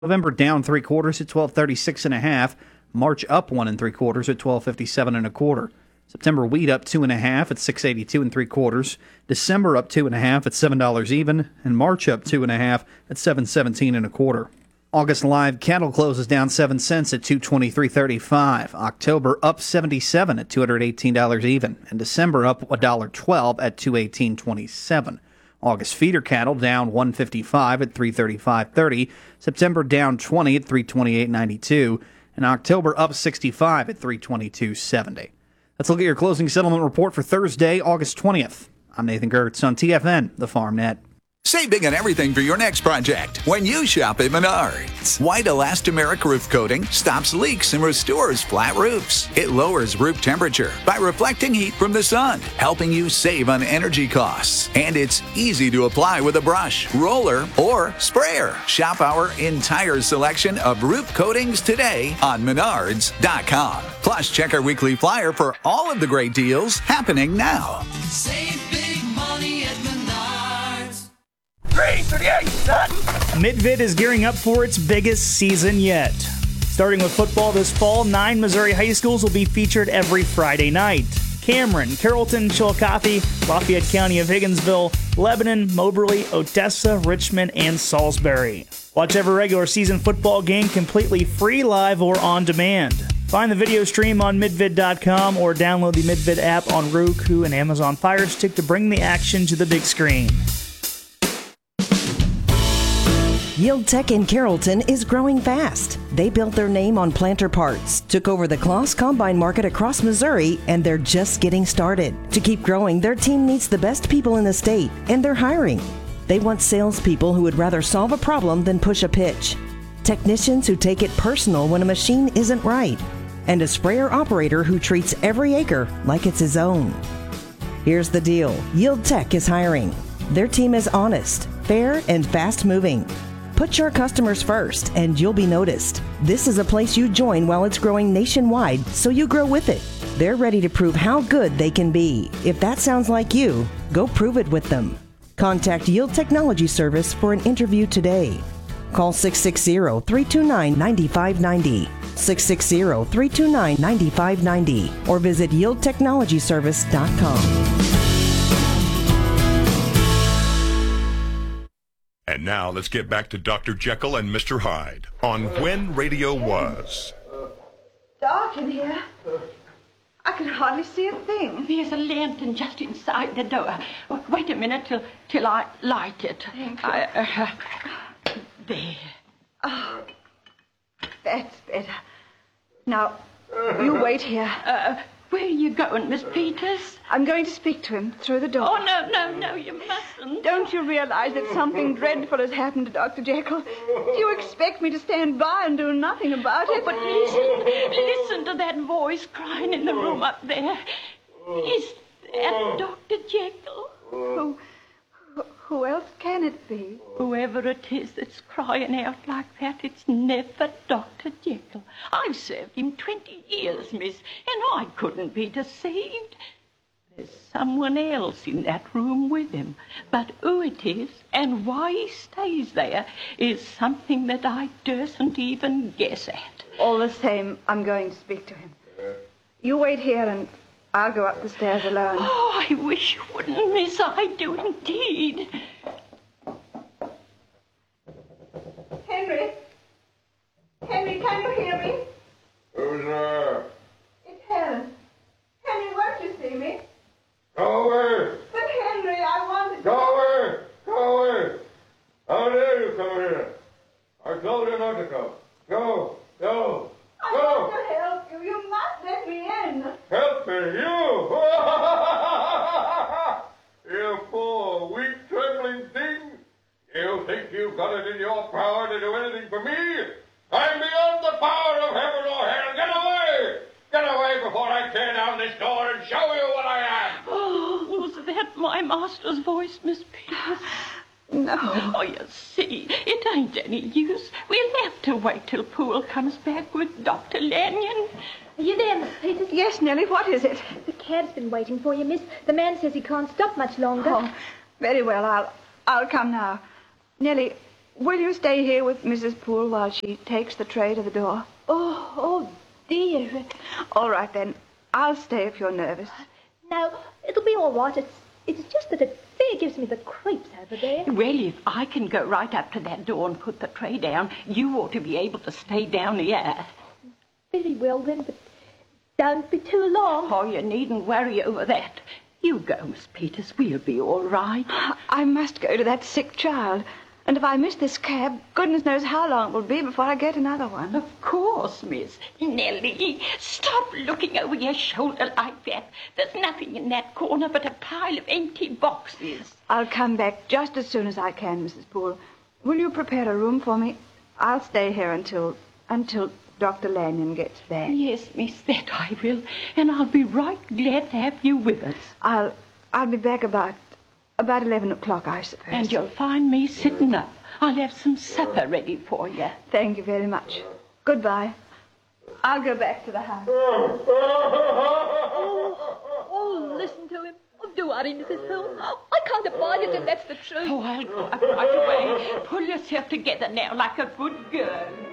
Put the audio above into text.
November down 3/4 at 1236.5. March up 1 3/4 at 1257.25. September wheat up 2.5 at 682 3/4. December up 2.5 at $7 even, and March up 2.5 at 717.25. August live cattle closes down 7 cents at 223.35. October up 77 at $218 even, and December up $1.12 at 218.27. August feeder cattle down 155 at 335.30. September down 20 at 328.92, and October up 65 at 322.70. Let's look at your closing settlement report for Thursday, August 20th. I'm Nathan Gertz on TFN, the Farm Net. Save big on everything for your next project when you shop at Menards. White elastomeric roof coating stops leaks and restores flat roofs. It lowers roof temperature by reflecting heat from the sun, helping you save on energy costs. And it's easy to apply with a brush, roller, or sprayer. Shop our entire selection of roof coatings today on Menards.com. Plus, check our weekly flyer for all of the great deals happening now. Save big money at Menards. 338, son! Midvid is gearing up for its biggest season yet. Starting with football this fall, 9 Missouri high schools will be featured every Friday night. Cameron, Carrollton, Chillicothe, Lafayette County of Higginsville, Lebanon, Moberly, Odessa, Richmond, and Salisbury. Watch every regular season football game completely free, live, or on demand. Find the video stream on midvid.com or download the Midvid app on Roku and Amazon Fire Stick to bring the action to the big screen. Yield Tech in Carrollton is growing fast. They built their name on planter parts, took over the Kloss Combine market across Missouri, and they're just getting started. To keep growing, their team needs the best people in the state, and they're hiring. They want salespeople who would rather solve a problem than push a pitch, technicians who take it personal when a machine isn't right, and a sprayer operator who treats every acre like it's his own. Here's the deal. Yield Tech is hiring. Their team is honest, fair, and fast-moving. Put your customers first, and you'll be noticed. This is a place you join while it's growing nationwide, so you grow with it. They're ready to prove how good they can be. If that sounds like you, go prove it with them. Contact Yield Technology Service for an interview today. Call 660-329-9590, 660-329-9590, or visit yieldtechnologyservice.com. And now let's get back to Dr. Jekyll and Mr. Hyde on When Radio Was. Dark in here. I can hardly see a thing. There's a lantern just inside the door. Wait a minute till I light it. Thank you. There. Oh, that's better. Now, you wait here. Where are you going, Miss Peters? I'm going to speak to him through the door. Oh, no, you mustn't. Don't you realize that something dreadful has happened to Dr. Jekyll? Do you expect me to stand by and do nothing about it? But listen to that voice crying in the room up there. Is that Dr. Jekyll? Who else can it be? Whoever it is that's crying out like that, it's never Dr. Jekyll. I've served him 20 years, miss, and I couldn't be deceived. There's someone else in that room with him. But who it is and why he stays there is something that I dursn't even guess at. All the same, I'm going to speak to him. You wait here and I'll go up the stairs alone. Oh, I wish you wouldn't, miss. I do indeed. Henry, can you hear me? Who's there? It's Helen. Henry, won't you see me? Go away! But Henry, I wanted... Go away! Go away! How dare you come here? I told you not to come. Go! I want to help you. You must let me in. Help me, you! You poor, weak, trembling thing! You think you've got it in your power to do anything for me? I'm beyond the power of heaven or hell. Get away! Get away before I tear down this door and show you what I am! Oh, was that my master's voice, Miss Peters? No. Oh, you see, it ain't any use. We'll have to wait till Poole comes back with Dr. Lanyon. Are you there, Miss Peters? Yes, Nellie, what is it? The cab's been waiting for you, miss. The man says he can't stop much longer. Oh, very well, I'll come now. Nellie, will you stay here with Mrs. Poole while she takes the tray to the door? Oh, dear. All right, then. I'll stay if you're nervous. No, it'll be all right. It's just that it fair gives me the creeps over there. Well, if I can go right up to that door and put the tray down, you ought to be able to stay down here. Very well, then, but don't be too long. Oh, you needn't worry over that. You go, Miss Peters. We'll be all right. I must go to that sick child. And if I miss this cab, goodness knows how long it will be before I get another one. Of course, Miss. Nellie, stop looking over your shoulder like that. There's nothing in that corner but a pile of empty boxes. I'll come back just as soon as I can, Mrs. Poole. Will you prepare a room for me? I'll stay here until Dr. Lanyon gets back. Yes, Miss, that I will. And I'll be right glad to have you with us. I'll be back about 11 o'clock, I suppose. And you'll find me sitting up. I'll have some supper ready for you. Thank you very much. Goodbye. I'll go back to the house. Oh, listen to him. Oh, do worry, Mrs. Poole. I can't abide it if that's the truth. Oh, I'll go up right away. Pull yourself together now like a good girl.